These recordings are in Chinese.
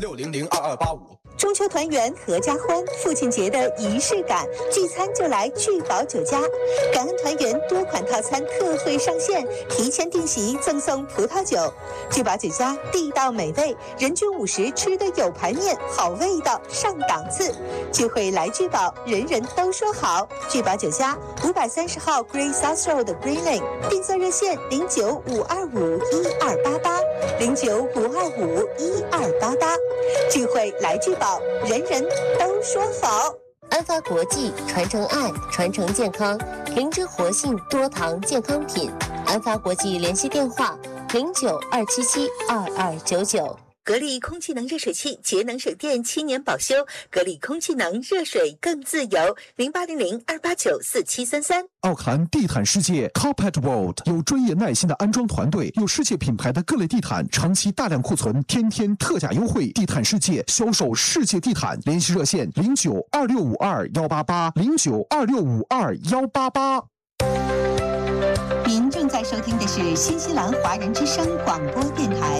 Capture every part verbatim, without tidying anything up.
六零零二二八五。 中秋团圆合家欢，父亲节的仪式感，聚餐就来聚宝酒家。感恩团圆多款套餐特惠上线，提前订席赠送葡萄酒。聚宝酒家地道美味，人均五十吃的有排面，好味道上档次。聚会来聚宝，人人都说好。聚宝酒家五百三十号 Grey South Road Green Lane， 订座热线零九五二五一二八八零九五二五一二八八。聚会来聚宝，人人都说好。 安发国际传承爱，传承健康，灵芝活性多糖健康品。安发国际联系电话零九二七七二二九九。 格力空气能热水器节能省电七年保修，格力空气能热水更自由，零八零零二八九四七三三。 奥坎地毯世界 Carpet World 有专业耐心的安装团队，有世界品牌的各类地毯，长期大量库存，天天特价优惠。地毯世界销售世界地毯，联系热线零九二六五二幺八八零九二六五二幺八八。 您正在收听的是新西兰华人之声广播电台。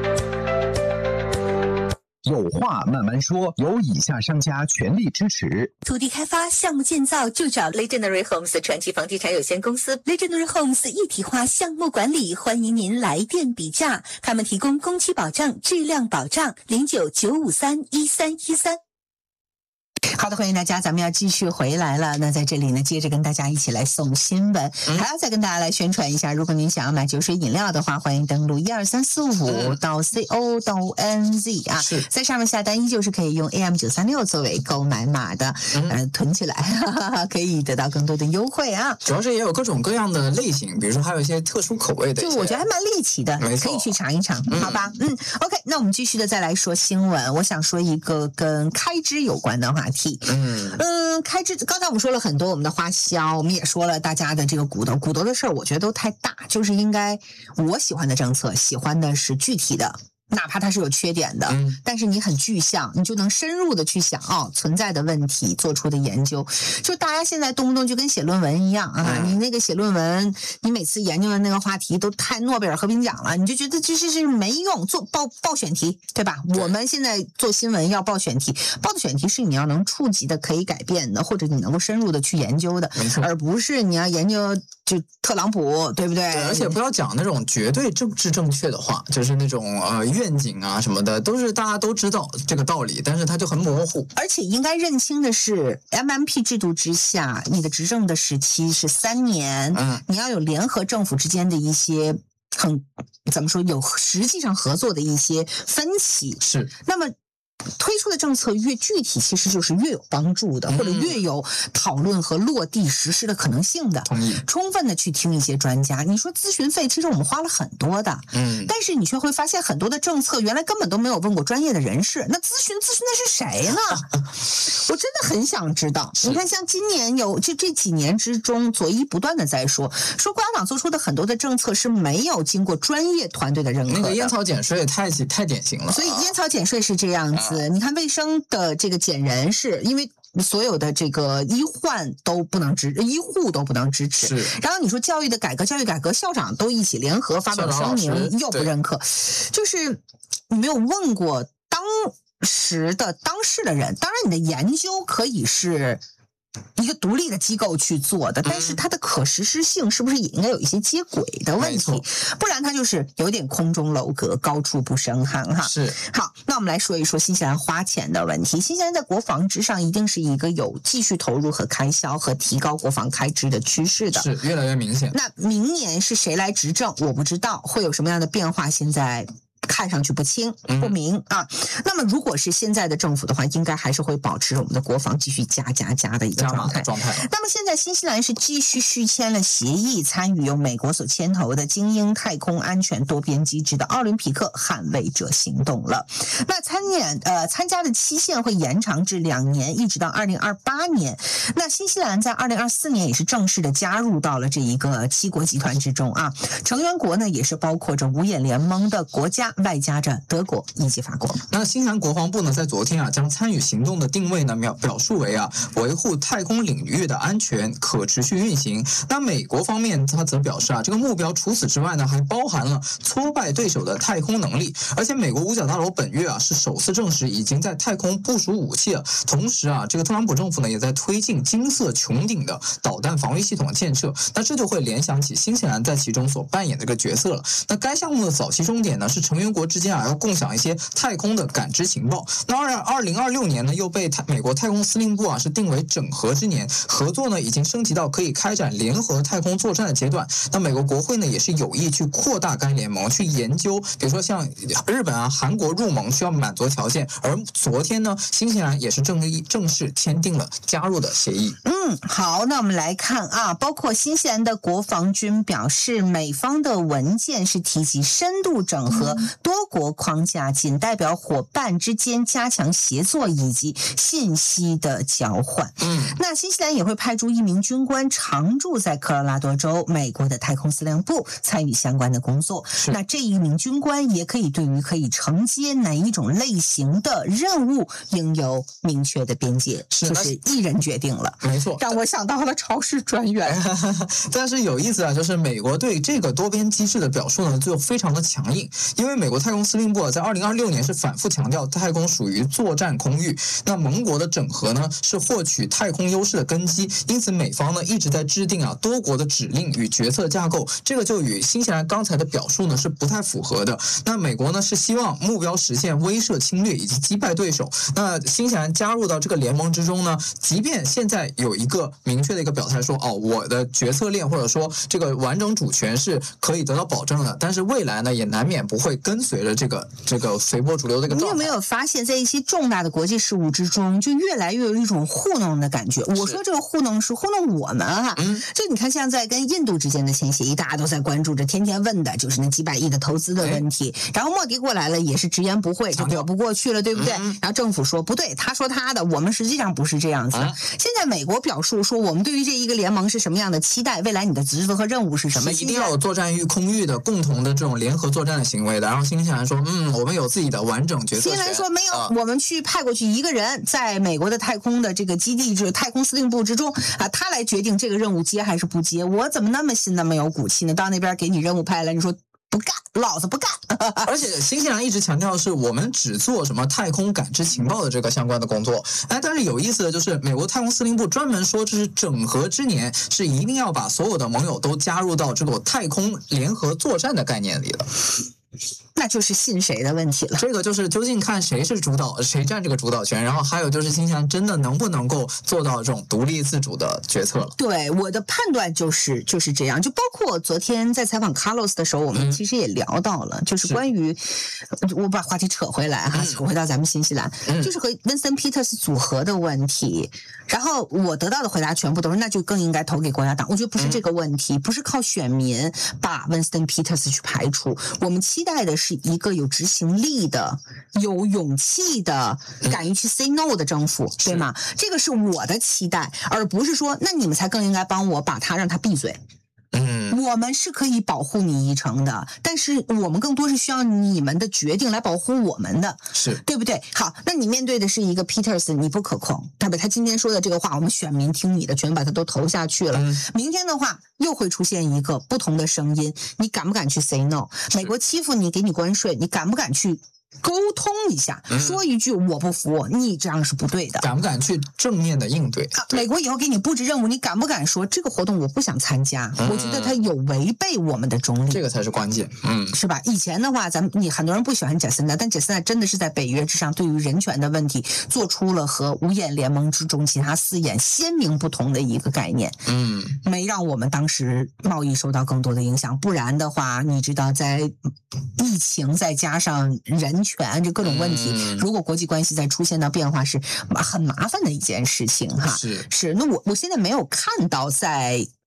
有话慢慢说，由以下商家全力支持。 土地开发项目建造就找 Legendary Homes 传奇房地产有限公司。Legendary Homes 一体化项目管理，欢迎您来电比价，他们提供工期保障、质量保障。零九九五三一三一三。好的，欢迎大家，咱们要继续回来了。那在这里呢，接着跟大家一起来送新闻，嗯、还要再跟大家来宣传一下，如果您想要买酒水饮料的话，欢迎登录一二三四五到 co 到 nz 啊，在上面下单依旧是可以用 A M 九三六作为购买码的，嗯、呃，囤起来哈哈哈，可以得到更多的优惠啊。 主要是也有各种各样的类型，比如说还有一些特殊口味的， 就我觉得还蛮猎奇的，可以去尝一尝，好吧？嗯 ，OK， 那我们继续的再来说新闻，我想说一个跟开支有关的话题。嗯嗯，开支刚才我们说了很多我们的花销，我们也说了大家的这个骨头骨头的事儿，我觉得都太大，就是应该我喜欢的政策，喜欢的是具体的。哪怕它是有缺点的，嗯，但是你很具象，你就能深入的去想哦存在的问题，做出的研究。就大家现在动不动就跟写论文一样啊，嗯、你那个写论文，你每次研究的那个话题都太诺贝尔和平奖了，你就觉得这是是没用，做报报选题，对吧？对，我们现在做新闻要报选题，报的选题是你要能触及的、可以改变的，或者你能够深入的去研究的，而不是你要研究就特朗普，对不对？ 对，而且不要讲那种绝对政治正确的话，就是那种呃。愿景啊什么的都是大家都知道这个道理，但是它就很模糊。 而且应该认清的是 M M P 制度之下，你的执政的时期是三年，嗯，你要有联合政府之间的一些很怎么说有实际上合作的一些分歧。 是， 那么推出的政策越具体，其实就是越有帮助的，或者越有讨论和落地实施的可能性的。 同意。 充分的去听一些专家。你说咨询费，其实我们花了很多的，嗯，但是你却会发现很多的政策原来根本都没有问过专业的人士。那咨询咨询的是谁呢？我真的很想知道。你看，像今年有这这几年之中，左一不断的在说，说共产党做出的很多的政策是没有经过专业团队的认可的。 那个烟草减税太太典型了。 所以烟草减税是这样子。你看卫生的这个减人，是因为所有的这个医患都不能支，医护都不能支持。 是。 然后你说教育的改革，教育改革校长都一起联合发表声明，又不认可，就是你没有问过当时的当事的人。当然，你的研究可以是一个独立的机构去做的，但是它的可实施性是不是也应该有一些接轨的问题？不然它就是有点空中楼阁，高处不胜寒哈。 是。 好，那我们来说一说新西兰花钱的问题。新西兰在国防之上一定是一个有继续投入和开销和提高国防开支的趋势的， 是越来越明显。 那明年是谁来执政，我不知道会有什么样的变化，现在看上去不清不明、嗯、啊。那么如果是现在的政府的话，应该还是会保持我们的国防继续加加加的一个状态。 状态那么现在新西兰是继续续签了协议，参与由美国所牵头的精英太空安全多边机制的奥林匹克捍卫者行动了。那参演呃参加的期限会延长至两年，一直到二零二八年。那新西兰在二零二四年也是正式的加入到了这一个七国集团之中啊。成员国呢也是包括着五眼联盟的国家。 外加着德国以及法国。 那新西兰国防部呢，在昨天啊，将参与行动的定位呢表表述为啊，维护太空领域的安全可持续运行。那美国方面他则表示啊，这个目标除此之外呢，还包含了挫败对手的太空能力。而且美国五角大楼本月啊是首次证实已经在太空部署武器了。同时啊，这个特朗普政府呢也在推进金色穹顶的导弹防御系统的建设。那这就会联想起新西兰在其中所扮演的这个角色了。那该项目的早期终点呢是成员国之间啊要共享一些太空的感知情报。那二二零二六年呢又被太美国太空司令部啊是定为整合之年，合作呢已经升级到可以开展联合太空作战的阶段。那美国国会呢也是有意去扩大该联盟，去研究比如说像日本啊、韩国入盟需要满足条件。而昨天呢，新西兰也是正式正式签订了加入的协议。 嗯，好，那我们来看啊，包括新西兰的国防军表示，美方的文件是提及深度整合多国框架，仅代表伙伴之间加强协作以及信息的交换。嗯，那新西兰也会派出一名军官常驻在科罗拉多州美国的太空司令部参与相关的工作。那这一名军官也可以对于可以承接哪一种类型的任务应有明确的边界， 是就是一人决定了。 没错， 让我想到了超市专员。 但是有意思啊，就是美国对这个多边机制的表述呢，就非常的强硬。因为美国太空司令部啊，在二零二六年是反复强调，太空属于作战空域。那盟国的整合呢，是获取太空优势的根基。因此，美方呢一直在制定啊多国的指令与决策架构，这个就与新西兰刚才的表述呢是不太符合的。那美国呢是希望目标实现威慑侵略以及击败对手。那新西兰加入到这个联盟之中呢，即便现在有一个明确的一个表态说，哦，我的决策链或者说这个完整主权是可以得到保证的，但是未来呢，也难免不会跟随着这个这个随波逐流的一个状态。 你有没有发现，在一些重大的国际事务之中，就越来越有一种糊弄的感觉？我说这个糊弄是糊弄我们哈、啊，嗯，就你看，像在跟印度之间的签协议，大家都在关注着，天天问的就是那几百亿的投资的问题。然后莫迪过来了，也是直言不讳，就躲不过去了，对不对？嗯、然后政府说不对，他说他的，我们实际上不是这样子。嗯、现在美国表述说，我们对于这一个联盟是什么样的期待？未来你的职责和任务是什么？ 一定要有作战域、空域的共同的这种联合作战的行为的。然后新西兰说，嗯，我们有自己的完整决策权。 新西兰说没有、 啊， 我们去派过去一个人，在美国的太空的这个基地，就是太空司令部之中啊，他来决定这个任务接还是不接。我怎么那么心那么有骨气呢？到那边给你任务派了，你说不干，老子不干。 而且新西兰一直强调的是，我们只做什么太空感知情报的这个相关的工作。哎，但是有意思的就是，美国太空司令部专门说，这是整合之年，是一定要把所有的盟友都加入到这个太空联合作战的概念里的。 那就是信谁的问题了。 这个就是究竟看谁是主导，谁占这个主导权，然后还有就是新西兰真的能不能够做到这种独立自主的决策了。 对，我的判断就是就是这样。就包括昨天在采访 Carlos 的时候，我们其实也聊到了，嗯、就是关于我把话题扯回来哈，扯、嗯、回到咱们新西兰，嗯、就是和 Winston Peters 组合的问题。然后我得到的回答全部都是，那就更应该投给国家党。我觉得不是这个问题，嗯、不是靠选民把 Winston Peters 去排除，我们期待的是一个有执行力的、有勇气的、敢于去 say no 的政府，对吗？这个是我的期待，而不是说那你们才更应该帮我把他让他闭嘴。嗯，我们是可以保护你一程的，但是我们更多是需要你们的决定来保护我们的， 是对不对？好，那你面对的是一个 Peters， 你不可控，对吧？他今天说的这个话，我们选民听你的，全把他都投下去了。嗯、明天的话，又会出现一个不同的声音，你敢不敢去 say no？ 美国欺负你，给你关税，你敢不敢去沟通一下，嗯、说一句我不服，你这样是不对的。 敢不敢去正面的应对？ 啊、美国以后给你布置任务，你敢不敢说这个活动我不想参加？嗯、我觉得它有违背我们的中立， 这个才是关键，嗯， 是吧？以前的话，咱们你很多人不喜欢贾森纳，但贾森纳真的是在北约之上，对于人权的问题做出了和五眼联盟之中其他四眼鲜明不同的一个概念，嗯，没让我们当时贸易受到更多的影响。不然的话，你知道，在疫情再加上人权这各种问题，嗯、如果国际关系再出现到变化，是很麻烦的一件事情哈。 是是，那我我现在没有看到在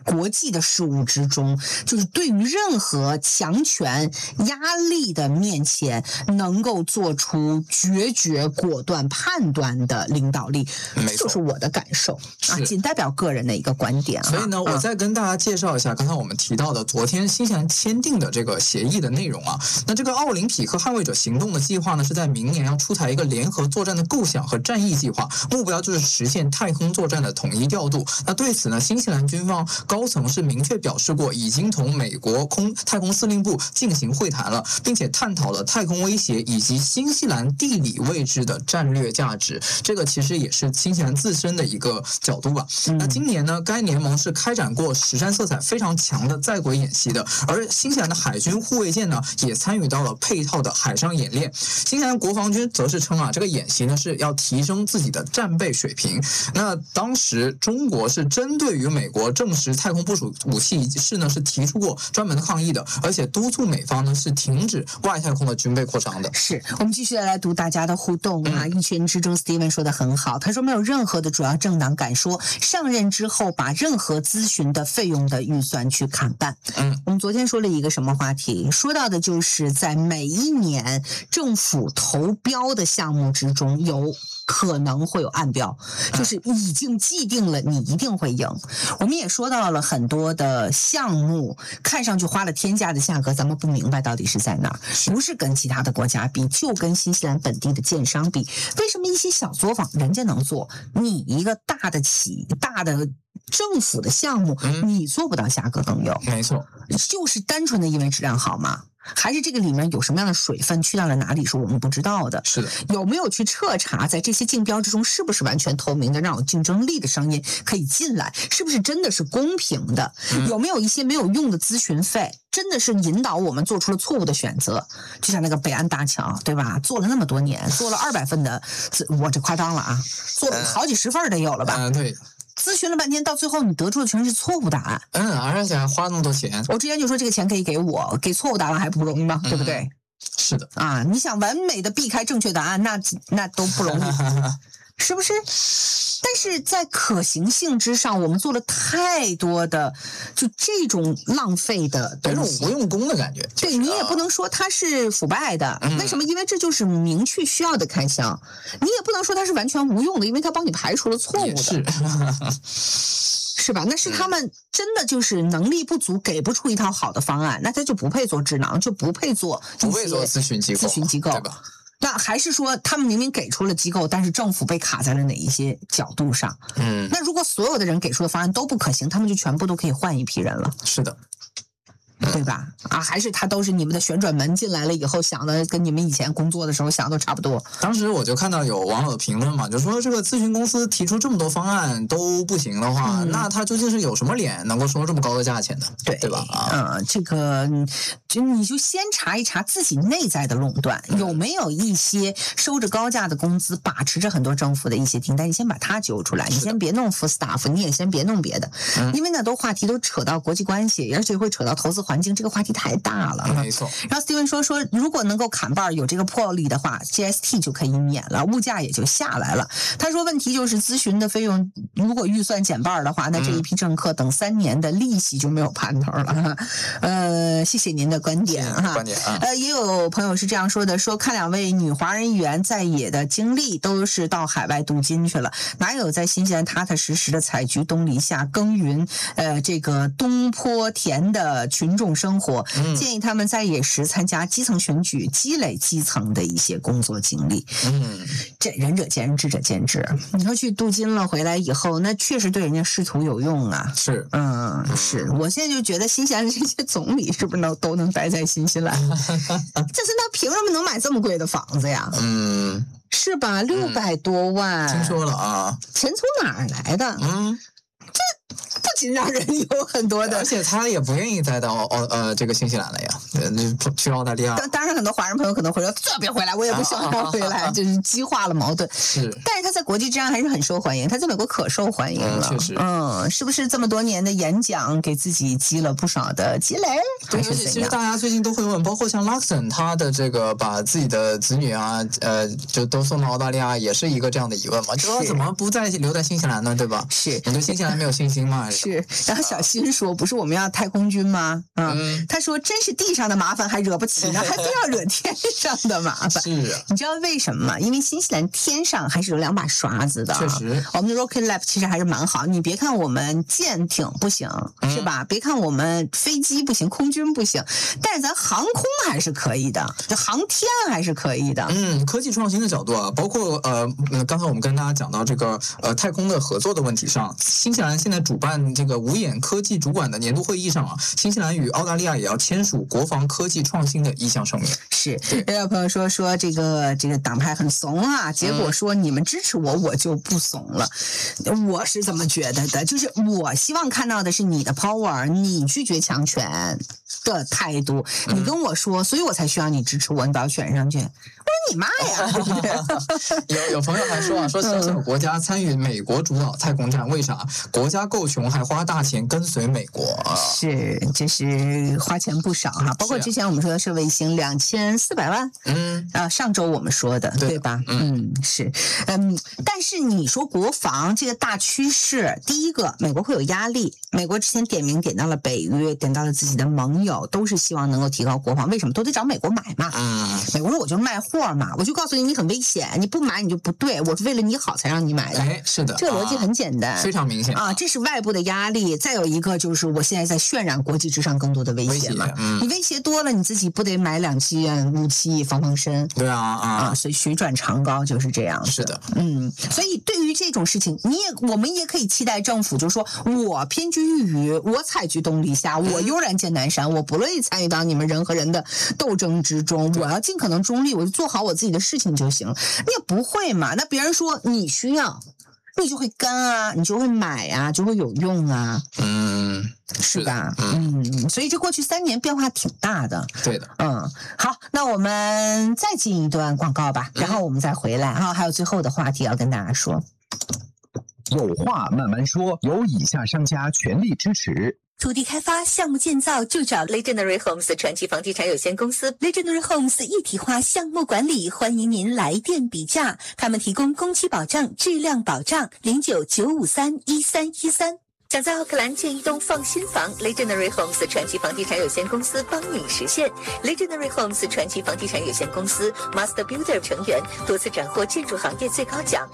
国际的事务之中，就是对于任何强权压力的面前，能够做出决绝、果断判断的领导力，这就是我的感受啊，仅代表个人的一个观点啊。 所以呢，我再跟大家介绍一下刚才我们提到的昨天新西兰签订的这个协议的内容啊。那这个奥林匹克捍卫者行动的计划呢，是在明年要出台一个联合作战的构想和战役计划，目标就是实现太空作战的统一调度。那对此呢，新西兰军方高层是明确表示过，已经同美国空太空司令部进行会谈了，并且探讨了太空威胁以及新西兰地理位置的战略价值。这个其实也是新西兰自身的一个角度吧。嗯、那今年呢，该联盟是开展过实战色彩非常强的在轨演习的，而新西兰的海军护卫舰呢，也参与到了配套的海上演练。新西兰国防军则是称啊，这个演习呢是要提升自己的战备水平。那当时中国是针对于美国证实太空部署武器一事呢，是提出过专门的抗议的，而且督促美方呢是停止外太空的军备扩张的。 是我们继续来读大家的互动啊！嗯、一群之中 ，Steven 说的很好，他说没有任何的主要政党敢说上任之后把任何咨询的费用的预算去砍半。嗯，我们昨天说了一个什么话题？说到的就是在每一年政府投标的项目之中有。可能会有暗标，就是已经既定了你一定会赢。我们也说到了很多的项目，看上去花了天价的价格，咱们不明白到底是在哪儿，不是跟其他的国家比，就跟新西兰本地的建商比。为什么一些小作坊人家能做，你一个大的企大的政府的项目，嗯、你做不到价格更优？ 没错， 就是单纯的因为质量好吗？还是这个里面有什么样的水分去到了哪里是我们不知道的？ 是的， 有没有去彻查在这些竞标之中是不是完全透明的，让有竞争力的商业可以进来？是不是真的是公平的？嗯、有没有一些没有用的咨询费？真的是引导我们做出了错误的选择？就像那个北安大桥，对吧？做了那么多年，做了二百份的，我这夸张了啊，做了好几十份的有了吧？ 嗯、呃，对。 咨询了半天，到最后你得出的全是错误答案。 嗯，而且还花那么多钱。 我之前就说这个钱可以给我，给错误答案还不容易吗？嗯、对不对？ 是的啊，你想完美的避开正确答案，那那都不容易，是不是？但是在可行性之上，我们做了太多的就这种浪费的东西， 有种无用功的感觉。 对，你也不能说它是腐败的，嗯、为什么？因为这就是明确需要的开销。你也不能说它是完全无用的，因为它帮你排除了错误的。 是。 是吧？那是他们真的就是能力不足，给不出一套好的方案，那他就不配做智囊，就不配做不配做咨询机构， 咨询机构， 对吧？ 那还是说他们明明给出了机构，但是政府被卡在了哪一些角度上？嗯，那如果所有的人给出的方案都不可行，他们就全部都可以换一批人了。 是的。 对吧？啊，还是他都是你们的旋转门，进来了以后想的跟你们以前工作的时候想的都差不多。 当时我就看到有网友的评论嘛，就说这个咨询公司提出这么多方案都不行的话，嗯、那他究竟是有什么脸能够收这么高的价钱呢？ 对， 对吧？啊， 嗯，这个就你就先查一查自己内在的垄断，嗯、有没有一些收着高价的工资把持着很多政府的一些订单，你先把它揪出来，你先别弄 full staff， 你也先别弄别的，嗯、因为那都话题都扯到国际关系，而且会扯到投资环境，这个话题太大了。 没错。 然后 Steven 说说，如果能够砍半有这个魄力的话 ，G S T 就可以免了，物价也就下来了。他说问题就是咨询的费用，如果预算减半的话，那这一批政客等三年的利息就没有盼头了。呃，谢谢您的观点哈。 观点啊。 呃，也有朋友是这样说的，说看两位女华人议员在野的经历都是到海外镀金去了，哪有在新西兰踏踏实实的采菊东篱下耕耘，呃，这个东坡田的群众生活。嗯、建议他们在野时参加基层选举，积累基层的一些工作经历。嗯，这仁者见仁，智者见智。你说去镀金了回来以后，那确实对人家仕途有用啊。 是， 嗯，是。我现在就觉得新西兰的这些总理是不是能都能待在新西兰？这是他凭什么能买这么贵的房子呀？嗯，是吧？六百多万、 嗯，听说了啊。 钱从哪儿来的？嗯，这。不仅让人有很多的， 而且他也不愿意再到澳呃这个新西兰了呀，对，去澳大利亚。 当当然，很多华人朋友可能会说：“最好别回来，我也不想要回来。”就是激化了矛盾。 是， 但是他在国际之上还是很受欢迎，他在美国可受欢迎了。 嗯，确实， 嗯，是不是这么多年的演讲给自己积了不少的积累？ 对，而且其实大家最近都会问，包括像 Luxon 他的这个把自己的子女啊，呃，就都送到澳大利亚，也是一个这样的疑问嘛，就说怎么不再留在新西兰呢？对吧？ 是， 你对新西兰没有信心吗？ 是。 是，然后小新说，不是我们要太空军吗？啊、嗯，他说真是地上的麻烦还惹不起呢，还非要惹天上的麻烦。 是， 你知道为什么吗？因为新西兰天上还是有两把刷子的。 确实， 我们的 Rocket Lab 其实还是蛮好。你别看我们舰艇不行，嗯、是吧？别看我们飞机不行，空军不行，但是咱航空还是可以的，就航天还是可以的。 嗯，科技创新的角度啊，包括呃，刚才我们跟大家讲到这个呃太空的合作的问题上，新西兰现在主办这个五眼科技主管的年度会议上啊，新西兰与澳大利亚也要签署国防科技创新的意向声明。 是，也有朋友说说这个这个党派很怂啊，结果说你们支持我，我就不怂了。嗯、我是这么觉得的，就是我希望看到的是你的 power， 你拒绝强权的态度。你跟我说，所以我才需要你支持我，你把我选上去。我说你妈呀，对不对？ 有有朋友还说啊，说小小国家参与美国主导太空站，为啥？国家够穷还花大钱跟随美国？ 是，这是花钱不少哈。包括之前我们说的射卫星两千四百万，嗯啊，上周我们说的 对, 对吧？嗯, 嗯是，嗯，但是你说国防这个大趋势，第一个，美国会有压力。美国之前点名点到了北约，点到了自己的盟友，都是希望能够提高国防。为什么？都得找美国买嘛。嗯，美国说我就卖货嘛，我就告诉你你很危险，你不买你就不对，我是为了你好才让你买的。 哎，是的， 这个逻辑很简单， 啊、非常明显啊。这是外部的压力，再有一个就是我现在在渲染国际之上更多的威胁嘛。威胁嗯、你威胁多了，你自己不得买两件武器防防身？ 对啊啊， 啊所以水涨船高就是这样。 是的， 嗯，所以对于这种事情，你也我们也可以期待政府，就是说我偏居一隅，我采取东篱下，我悠然见南山，我不乐意参与到你们人和人的斗争之中，我要尽可能中立，我就做好我自己的事情就行了。你也不会嘛？那别人说你需要，你就会跟啊，你就会买啊，就会有用啊，嗯，是吧？嗯, 嗯，所以这过去三年变化挺大的。 对的， 嗯，好，那我们再进一段广告吧，然后我们再回来哈、嗯，还有最后的话题要跟大家说。 有话慢慢说，由以下商家全力支持。 土地开发项目建造就找 Legendary Homes 传奇房地产有限公司。 Legendary Homes 一体化项目管理，欢迎您来电比价，他们提供工期保障、质量保障。零九九五三一三一三。想在奥克兰建一栋放心房， Legendary Homes 传奇房地产有限公司帮你实现。 Legendary Homes 传奇房地产有限公司 Master Builder 成员，多次斩获建筑行业最高奖